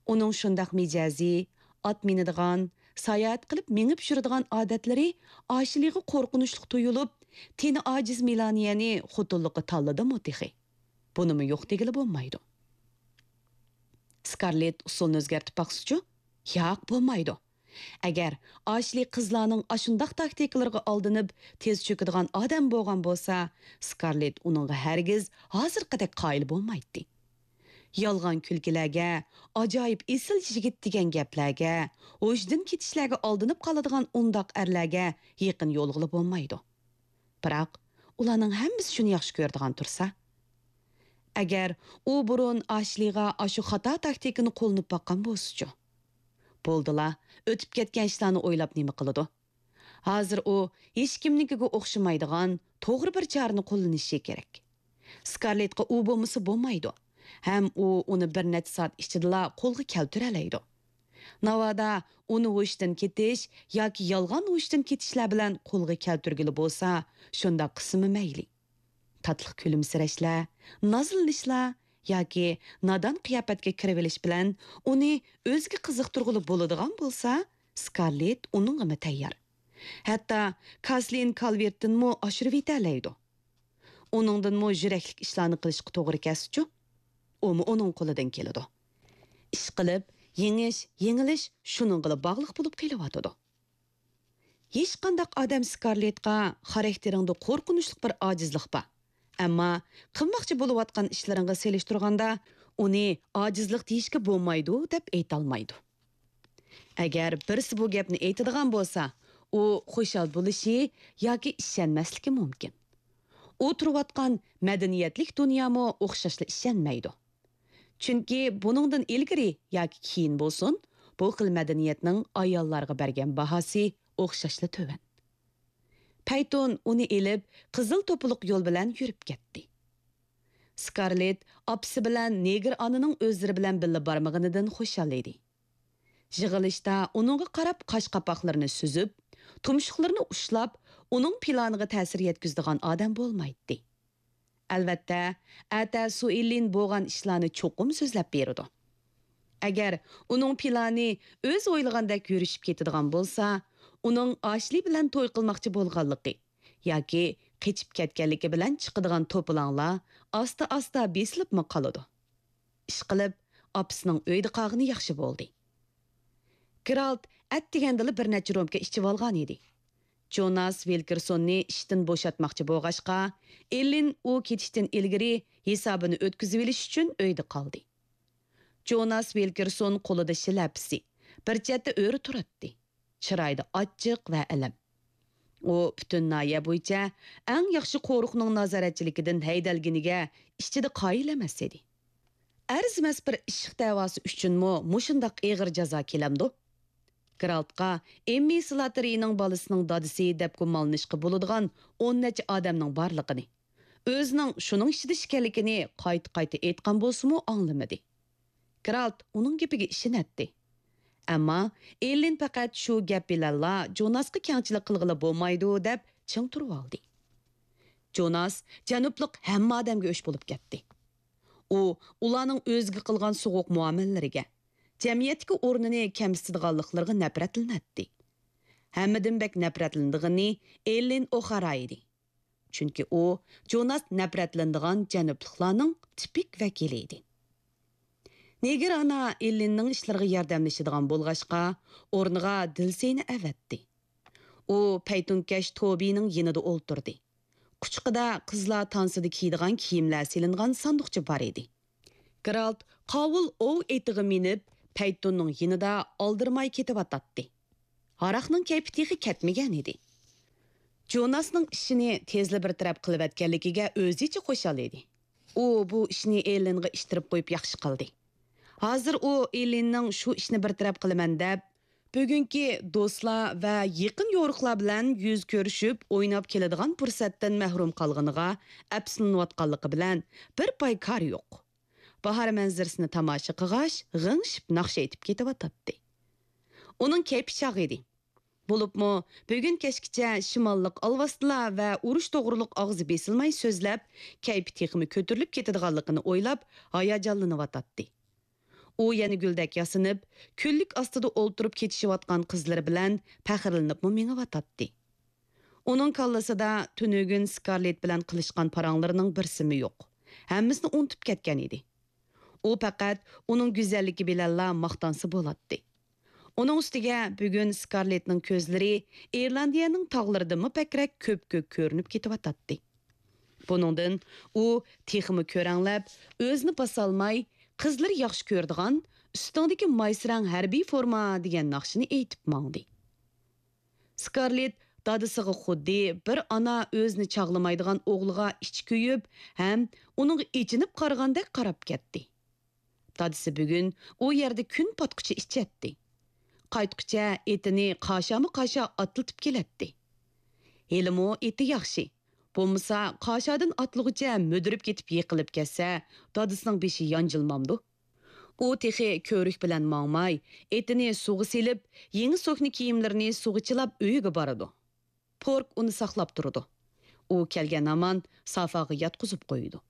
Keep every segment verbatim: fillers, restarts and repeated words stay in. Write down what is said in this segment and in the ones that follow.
Uning shundaq mijazi, at minadigan, sayohat qilib mengib yuradigan odatlari oshiliga qo'rqinchli tuyulib, teni ojiz Melaniyani xotinlikqa tanladimi texi. Bunimi yo'q degili bo'lmaydi. Scarlett usulni o'zgartib baqsichu? Yo'q, bo'lmaydi. Agar oshli qizlarning ashundaq taktikalarga aldinib tez cho'kadigan odam bo'lgan bo'lsa, Scarlett uningga hargiz hozirqadek qoyil bo'lmaydi. Yolg'on kulkilarga, ajoyib esil yigit degan gaplarga, o'shdan ketishlarga aldinib qoladigan undoq erlarga yaqin yo'lg'ilib bo'lmaydi. Biroq ularning hammasi shuni yaxshi ko'radigan tursa, agar u burun Ashliga ashu xato taktikani qo'llanib boqqan bo'lsa-chi, bo'ldilar, o'tib ketgan ishlarni o'ylab nima qiladi? Hozir u hech kimnikiga o'xshamaydigan to'g'ri bir chorani qo'llanishi kerak. Scarlettga u bo'lmasa bo'lmaydi. Ham u uni bir necha soat ichida qo'lga keltira oladi. Navoda uni o'shdan ketish yoki yolg'on o'shdan ketishlar bilan qo'lga keltirgili bo'lsa, shunda qismi mayli. Tatliq kulimsirashlar, nozlanishlar yoki nodon qiyofatga kirivilish bilan uni o'ziga qiziqtirg'ili bo'ladigan bo'lsa, Scarlett uningga tayyor. Hatto Kathleen Calvert'dan mo oshirib yetalaydi. Uningdan mo yuraklik ishlarni qilishga to'g'ri kelsa-chi, Omu onun qo'lidan keladi. Ish qilib, yengish, yengilish shuning bilan bog'liq bo'lib qelyapti. Hech qanday odam Scarlettga xarakteringda qo'rqinchli bir ojizlik bor. Ammo qilmoqchi bo'layotgan ishlaringga selishtirganda uni ojizlik deyishga bo'lmaydi deb ayta olmaydi. Agar birisi bu gapni aytadigan bo'lsa, u xushal bo'lishi yoki ishonmasligi mumkin. U turayotgan madaniyatlik dunyomo o'xshashli ishonmaydi. Chunki buningdan ilgari yoki keyin bo'lsin, bu xil madaniyatning ayollarga bergan bahosi o'xshashli to'van. Payton uni elib, qizil to'piliq yo'l bilan yurib ketdi. Scarlett opsi bilan negr onining o'zlari bilan birga bormaganidan xushal edi. Yig'ilishda uningga qarab qosh qapoqlarini suzib, tumshuqlarini ushlab, uning planiga ta'sir yetkazadigan odam bo'lmaydi. Albatta, ata Suillin bo'lgan ishlarni cho'qim so'zlab berdi. Agar uning plani o'z o'ylagandek yurishib ketadigan bo'lsa, uning Ashli bilan to'y qilmoqchi bo'lganligi yoki qechib ketganligi bilan chiqadigan to'polonlar asta-asta besilibmi qoladi. Ish qilib, opisining uyda qolgani yaxshi bo'ldi. Geralt at degandili bir necha romga ichib olgan edi. Jonas Wilkersonni ishdan bo'shatmoqchi bo'lg'ashqa, Ellen u ketishdan ilgari hisobini o'tkazib olish uchun uyda qoldi. Jonas Wilkerson qo'lida shilapsi, bir chetda o'ri turibdi. Chiroyda ochiq va ilim. U butun noya bo'yicha eng yaxshi qo'riqning nazoratchiligidan haydalginiga ichida qoyil emas edi. Arzimas bir ishq da'vosi uchunmi mushundaq og'ir jazo kelamdi? Geraltga Emmy Slattery'ning balasining dadisi deb gumonlanishga bo'ladigan o'n necha odamning borligini, o'zining shuning ichida ekanligini qayta-qayta aytgan bo'lsa-mu anglamadi. Geralt uning gapiga ishonatdi. Ammo Ellen faqat shu gap bilanla Jonasga kengchilik qilg'ili bo'lmaydi deb ching turib oldi. Jonas janubliq hamma odamga o'sh bo'lib ketdi. U ularning o'ziga qilgan so'g'uq muomalalariga, jamiyatga o'rnini kamsitganliklariga nafratlanadi. Hammadan bek nafratlandigani Ellen O'Hara edi. Chunki u Jonas nafratlanadigan janubliqlarning tipik vakili edi. Neger ana Ellenning ishlariga yordamlashadigan bo'lg'ashqa, o'rniga Dilseyni avatdi. U Paytunkash Tobining yonida o'ltirdi. Quchqida qizlar tansida kiydigan kiyimlar silingan sanduqcha bor edi. Geralt qovul ov etiga minib, Paytonning yonida oldirmay ketib atdi. Haraqning kayfiyati ketmagan edi. Jonasning ishini tezli bir taraf qilib atganligiga o'zicha qo'shal edi. U bu ishni Ellenga ishtirib qo'yib yaxshi qildi. Hozir u Ellenning shu ishni bir taraf qilaman deb, bugungi do'stlar va yaqin yo'riqlar bilan yuz ko'rishib, o'ynab keladigan fursatdan mahrum qolganiga afsuslanayotganligi bilan bir pay kar yo'q. Bahar manzarasini tomosha qilg'ash, g'ingshib naqsha etib ketyapti. Uning kayfi chaq edi. Bo'libmi, bugun kechgacha shimollik alvastlar va urush to'g'riliq og'zi besilmay so'zlab, kayfi texmi ko'tarilib ketadiganligini o'ylab, hayajonlanib o'tdi. U yana güldek yasinib, күллек astida o'ltirib ketishayotgan qizlar bilan faxrlanib mingivatatdi. Uning kallasida tunugün Scarlett bilan qilishgan paranglarining birsimi yo'q. Hammasini unutib ketgan edi. U faqat uning go'zalligi bilanla maqtansa bo'latdi. Uning ustiga bugun Scarlettning ko'zlari Irlandiyaning tog'laridami pakrak ko'p-ko'p ko'rinib ketavatdi. Buningdan u texmi ko'ranglab, o'zini basalmay, qizlar yaxshi ko'rdigan ustingdagi maysirang harbiy forma degan naqshini aytib mangdi. Scarlett dadisiga xuddi bir ana o'zini chag'lamaydigan o'g'liga ichi kuyib, ham uning ichinib qaragandek qarab ketdi. Dadisi bugun u yerda kun potqicha ichatdi. Qaytqicha etini qashami-qasha atlatib kelatdi. Helimo eti yaxshi. Bo'lmasa qashadan atlug'icha müdirib ketib yiqilib ketsa, dadisining beshi yanjilmamdi. U texi ko'rik bilan mangmay, etini suvga silib, yangi so'kni kiyimlarini suvga chilab uyiga boradi. Pork uni saqlab turdi. U kelgan aman safaga yatqizib qo'ydi.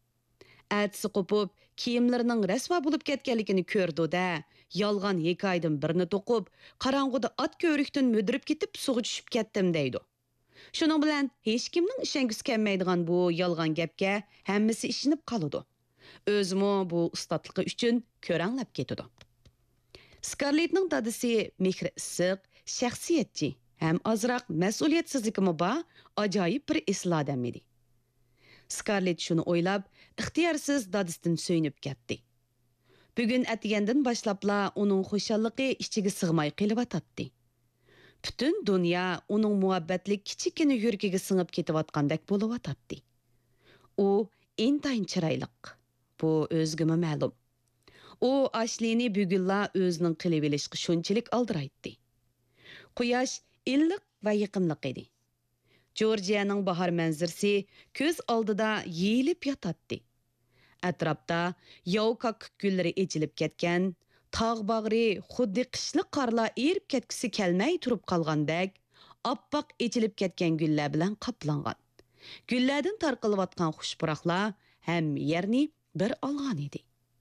Atsi qopib, kiyimlarining rasvo bo'lib ketganligini ko'rdi-da, yolg'on hikoyadan birini to'qib, qarong'uda at ko'rikdan müdirib ketib suvga tushib ketdim deydi. Shuning bilan hech kimning ishongisi kelmaydigan bu yolg'on gapga hammasi ishinib qoladi. O'zimi bu ustatligi uchun ko'ranglab ketadi. Scarlettning dadisi mehri issiq, shaxsiyatchi, ham ozroq mas'uliyatsizligimi bor, ajoyib bir islo odam edi. Scarlett shuni o'ylab, ixtiyorsiz dadisidan so'yinib ketdi. Bugun atgandan boshlabla uning xushalliqi ichiga sig'may qelyotdi. Bütün dünya uning muhabbatlik kichikina yuragiga singib ketayotgandek bo'layotdi. U intayin chiroyliq. Bu o'zgimi ma'lum. U Ashleyni bugunla o'zining qilib olishga shunchalik aldiraydi. Quyosh illiq va yaqinliq edi. Georgiyaning bahor manzarasi ko'z oldida yeyilib yotadi. Atrofda yovkak gullari echilib ketgan, tog' bag'ri xuddi qishliq qorlar erib ketgisi kelmay turib qolgandek, oppoq echilib ketgan gullar bilan qoplangan. Gullardan tarqalayotgan xushpuroqlar ham yerni bir olgan edi.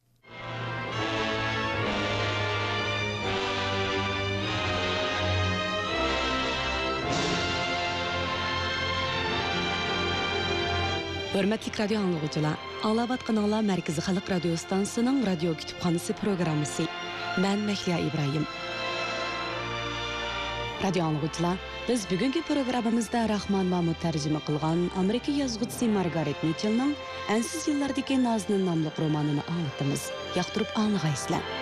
Hörmətli radio anlıqçılar, anlavatqanlar Mərkəzi Xalq Radio Stansiyasının radio kütüpxanası proqramısı. Mən Məhliya İbrahim. Radio anlıqçılar, biz bugünkü proqramımızda Rahman Mahmud tərcümə qılğan Amerika yazğıçısı Margaret Mitchell'ның Ensiz yıllardaki Nazının namlıq romanını anlatımız. Yaxtırıb anlığaysızlar.